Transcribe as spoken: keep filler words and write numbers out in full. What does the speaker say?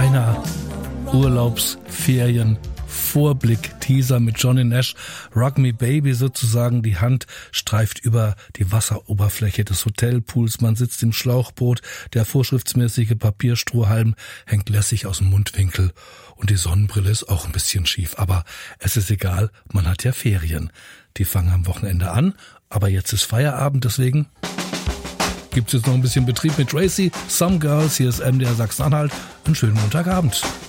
kleiner Urlaubsferien Vorblick, Teaser mit Johnny Nash, Rock Me Baby sozusagen. Die Hand streift über die Wasseroberfläche des Hotelpools. Man sitzt im Schlauchboot. Der vorschriftsmäßige Papierstrohhalm hängt lässig aus dem Mundwinkel. Und die Sonnenbrille ist auch ein bisschen schief. Aber es ist egal, man hat ja Ferien. Die fangen am Wochenende an. Aber jetzt ist Feierabend, deswegen gibt's jetzt noch ein bisschen Betrieb mit Tracy. Some Girls, hier ist M D R Sachsen-Anhalt. Einen schönen Montagabend.